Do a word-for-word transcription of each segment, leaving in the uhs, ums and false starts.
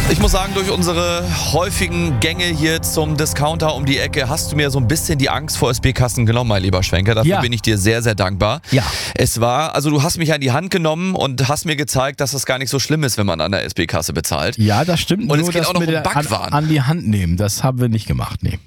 Ich muss sagen, durch unsere häufigen Gänge hier zum Discounter um die Ecke hast du mir so ein bisschen die Angst vor S B-Kassen genommen, mein lieber Schwenker. Dafür Ja. bin ich dir sehr, sehr dankbar. Ja. Es war, also du hast mich an die Hand genommen und hast mir gezeigt, dass das gar nicht so schlimm ist, wenn man an der S B-Kasse bezahlt. Ja, das stimmt. Und nur es geht das auch noch mit um der Backwaren. An, an die Hand nehmen, das haben wir nicht gemacht, nee.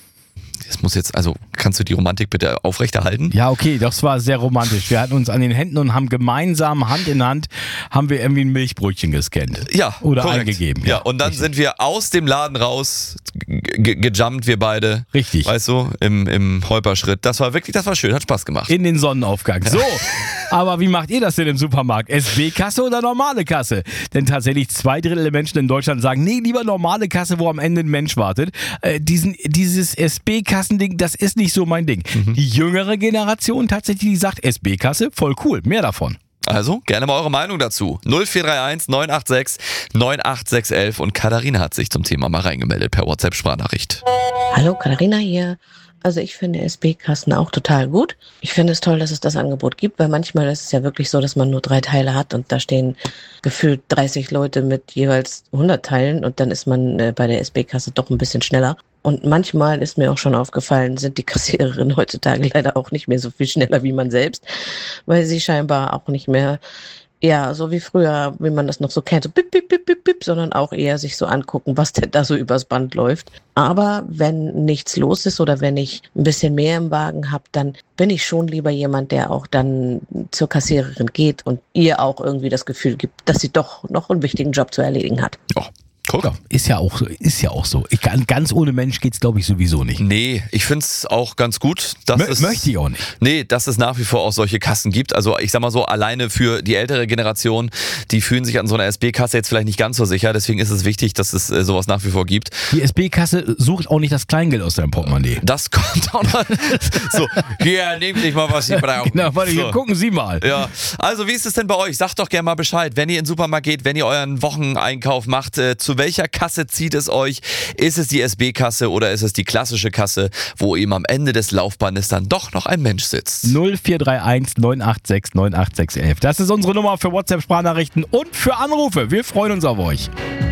Das muss jetzt, also kannst du die Romantik bitte aufrechterhalten? Ja, okay, das war sehr romantisch. Wir hatten uns an den Händen und haben gemeinsam Hand in Hand, haben wir irgendwie ein Milchbrötchen gescannt. Ja, Oder korrekt. eingegeben. Ja, und dann richtig. sind wir aus dem Laden raus, ge- gejumpt, wir beide. Richtig. Weißt du, im, im Holperschritt. Das war wirklich, das war schön, hat Spaß gemacht. In den Sonnenaufgang. So, aber wie macht ihr das denn im Supermarkt? S B-Kasse oder normale Kasse? Denn tatsächlich zwei Drittel der Menschen in Deutschland sagen, nee, lieber normale Kasse, wo am Ende ein Mensch wartet. Äh, diesen, dieses S B-Kassending, das ist nicht so mein Ding. Mhm. Die jüngere Generation tatsächlich, die sagt S B-Kasse, voll cool, mehr davon. Also, gerne mal eure Meinung dazu. null vier drei eins neun acht sechs neun acht sechs eins eins und Katharina hat sich zum Thema mal reingemeldet per WhatsApp-Sprachnachricht. Hallo, Katharina hier. Also ich finde S B-Kassen auch total gut. Ich finde es toll, dass es das Angebot gibt, weil manchmal ist es ja wirklich so, dass man nur drei Teile hat und da stehen gefühlt dreißig Leute mit jeweils hundert Teilen und dann ist man äh, bei der S B-Kasse doch ein bisschen schneller. Und manchmal ist mir auch schon aufgefallen, sind die Kassiererinnen heutzutage leider auch nicht mehr so viel schneller wie man selbst, weil sie scheinbar auch nicht mehr, ja, so wie früher, wie man das noch so kennt, so bip, bip, bip, bip, bip, sondern auch eher sich so angucken, was denn da so übers Band läuft. Aber wenn nichts los ist oder wenn ich ein bisschen mehr im Wagen habe, dann bin ich schon lieber jemand, der auch dann zur Kassiererin geht und ihr auch irgendwie das Gefühl gibt, dass sie doch noch einen wichtigen Job zu erledigen hat. Oh, guck. Ja, ist ja auch so. Ist ja auch so. Ich kann, ganz ohne Mensch geht's, glaube ich, sowieso nicht. Nee, ich find's auch ganz gut, dass Mö- es... möchte ich auch nicht. Nee, dass es nach wie vor auch solche Kassen gibt. Also ich sag mal so, alleine für die ältere Generation, die fühlen sich an so einer S B-Kasse jetzt vielleicht nicht ganz so sicher. Deswegen ist es wichtig, dass es äh, sowas nach wie vor gibt. Die S B-Kasse sucht auch nicht das Kleingeld aus deinem Portemonnaie. Das kommt auch noch. So, hier, nehmt nicht mal was Sie brauchen. Genau, warte, hier, So. gucken Sie mal. Ja, also wie ist es denn bei euch? Sagt doch gerne mal Bescheid, wenn ihr in den Supermarkt geht, wenn ihr euren Wocheneinkauf macht, äh, zu welcher Kasse zieht es euch? Ist es die S B-Kasse oder ist es die klassische Kasse, wo eben am Ende des Laufbandes dann doch noch ein Mensch sitzt? null vier drei eins neun acht sechs neun acht sechs eins eins. Das ist unsere Nummer für WhatsApp-Sprachnachrichten und für Anrufe. Wir freuen uns auf euch.